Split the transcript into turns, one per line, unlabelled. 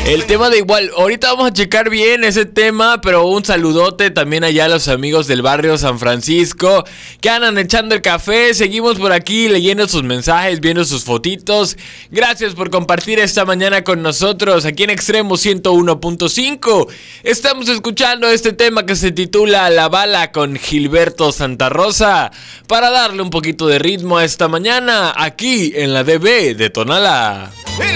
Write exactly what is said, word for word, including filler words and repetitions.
El tema de igual, ahorita vamos a checar bien ese tema, pero un saludote también allá a los amigos del barrio San Francisco que andan echando el café. Seguimos por aquí leyendo sus mensajes, viendo sus fotitos. Gracias por compartir esta mañana con nosotros aquí en Extremo ciento uno punto cinco. Estamos escuchando este tema que se titula La Bala con Gilberto Santa Rosa para darle un poquito de ritmo a esta mañana aquí en la D B de Tonalá.